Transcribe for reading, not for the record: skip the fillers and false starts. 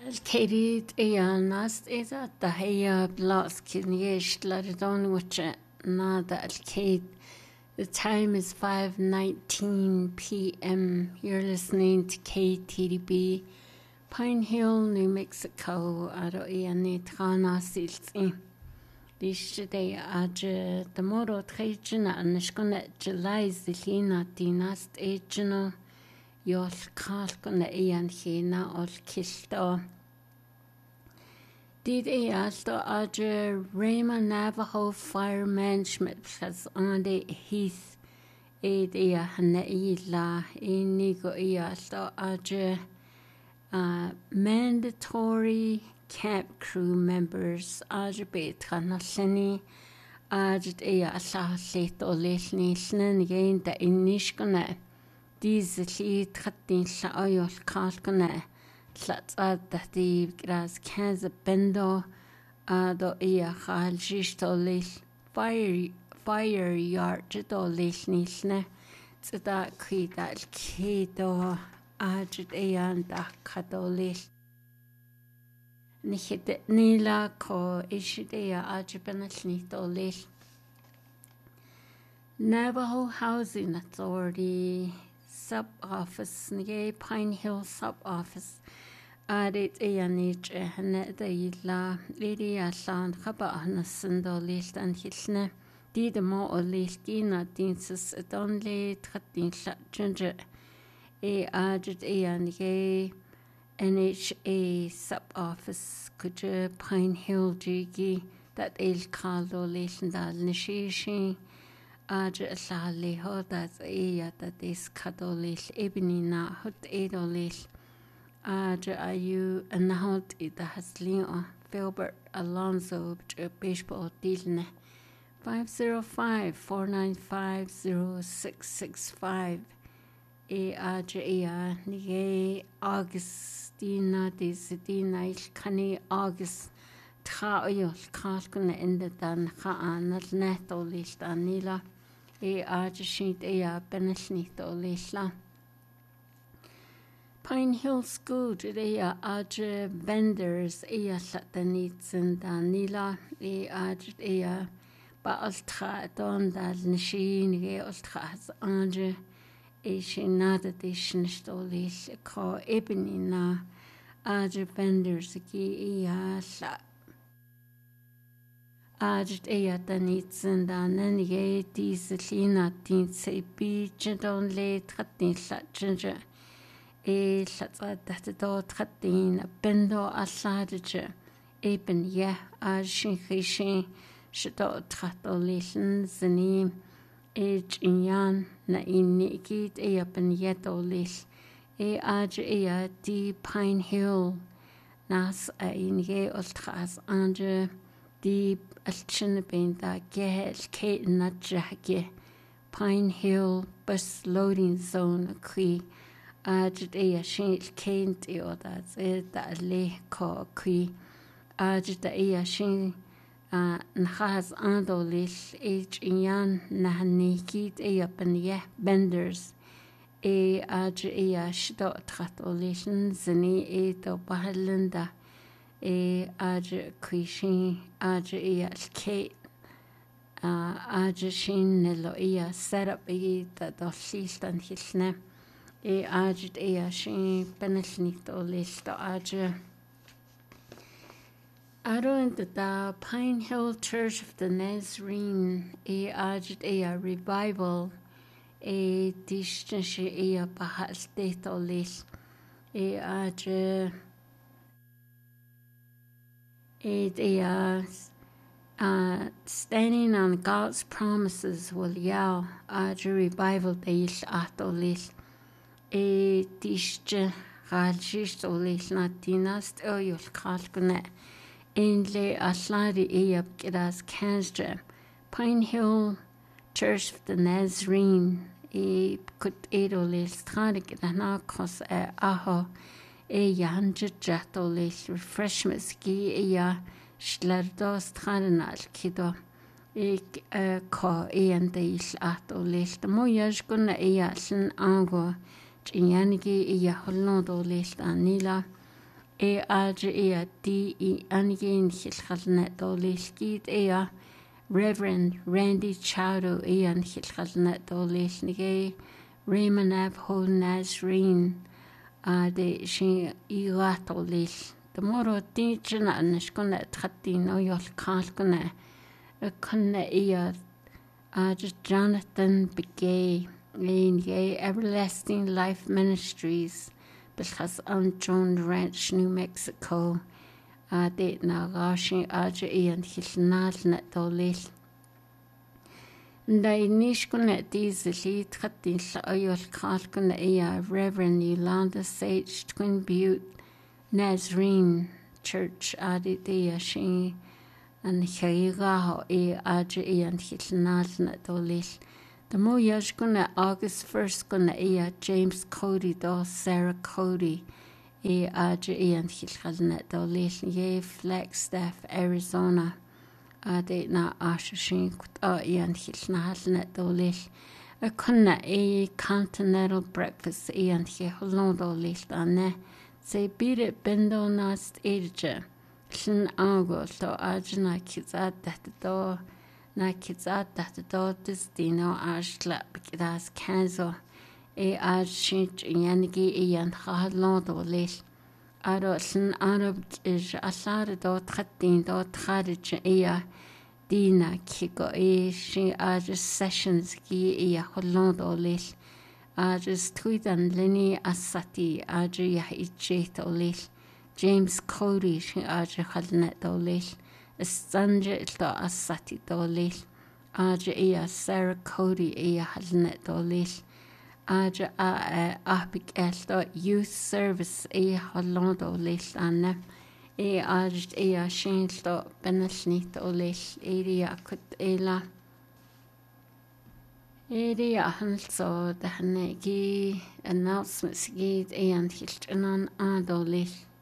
الكريت إيا ناس إذا تهيا بلاس كنيش لردون وچه نادا الكيد. The time is 5:19 p.m. You're listening to KTDB, Pine Hill, New Mexico. Aro iya ni trana silti. Dishde aje the moro trejina anishkone July zilina dinast ejino. Yol kalkone iyan hina ol kilto. Did alto aje Rama Navajo Fire Management has on the heath. Ed ia hana ila inigo alto aje mandatory camp crew members aje betra nasleni aje ia alla leto lelni snen gain da inishkone. Diese trattin la oyol kalkone. Let's add that the grass cans a bendo do ia haljisto lis fire yard to lis nisne to that creed that keto ajit ayan da katolis nihit nila ko ishidea ajibenasnito lis Navajo Housing Authority Sub Office Nge Pine Hill Sub Office Arit Eyanich Haneda La Lady Aslan Haba Nasindo List and Hilsne Did Mo or Listina Dinsus Donley Tratin Ginger A Ajit Eyan NHA Sub Office Kuja Pine Hill Jigi that El Carlo Lisndal Nishishi Aja Sali Hodas Eya that is Katolish Ebinina Hut Edolish Aja Ayu and Hot Ida Haslio Filbert Alonso Baseball Dilne 505-495-0665 E Aja Ea Nige Augustina Desidina Ilkani August Tra Oyol Kalkuna Endedan Haan Neto Lista Nila E Aja Sheet Ea Benesnito Lisla Pine Hill School Ea Aja Vendors Ea Satanits and Danila E Aja Ea Baaltra Don Dal Nishin E Ostras Aja E Shinada Dishnistolis Ko Ebonina Aja Vendors Gi Ea Sa Ajet ea danitsen danen ye dieselina dinse beach don le tratin satchinja e satsa dat do tratin bendo asadje eben ye ajin hishin shdo tratolisen zeni inyan na inikit e ben yetolis e aj ea di Pine Hill nas in ye ultras anje di Alchin Benda Gehel Kate Natjahge Pine Hill Bus Loading Zone Cree Ajit Ea Shin Kent Eodas Eda Le Ko Cree Ajit Ea Shin Nhaz Andolish H Yan Nahanikit Ea Benya Benders E Ajit Ea Shdo Tratolishin Zini Edo Bahalinda E Aja Krishin Aja Ea Kate Aja Shin Nelo Ea set up E da Doshistan Hisne E Aja Ea Shin Benesnito Listo Aja Aro into the Pine Hill Church of the Nazarene E Aja Ea Revival E Dishnishi Ea Bahas Deto Lis E Aja They are standing on God's promises will yell at revival days atolis e disje galsist olis latinas oyol kalkune inle asladi eab kidas kansje Pine Hill Church of the Nazarene e kut edolis tradik na kos aho E Yanja Jatolis refreshments gi ea Schlardos Tranal Kido E Ko Ean Deis Atolis the Moyaj Guna Ea Sin Ango Jinyangi Ea Holondo List Anila aja di angin hilchalnet dolilgid Reverend Randy Chowdo an hilchalnet dolilnige Raymond Abho Nazreen de she iratolil. The moro teachina nishkuna tchatin o yol kalkuna kunna just Jonathan Begay in Everlasting Life Ministries because on John Ranch, New Mexico. De na rashi aja and hilnal net dolil. Dai nishkuna diesel tchatin la oyol kalkuna Reverend Yolanda Sage Twin Butte Nazarene Church adidea she and Herigaho aja and hilnal net dolil. The mo yashkuna August 1st gonna James Cody do Sarah Cody aja and hilchalnet dolil Flagstaff, Arizona. De na asha shin kut and hilnalnet dolil. A kunna continental breakfast and hilon dolil ane. Se bire bendo nast edge. Shin ango to ajna kizat that na kizat that destino ashla bikidas kanzo. Aj shinch yanigi and halon dolil. Aro sin arab is asar dot khatin dot kharij dina kiko she aj sessions ki holland olil aj tweetan lini asati aj ichet olil James Cody she aj khalnet olil stanje to asati olil aj Sarah Cody halnet olil Aja apik elto youth service holland olil anna aj shinto benasnit olil akut hanso dahne announcements gid and hilchanan adolil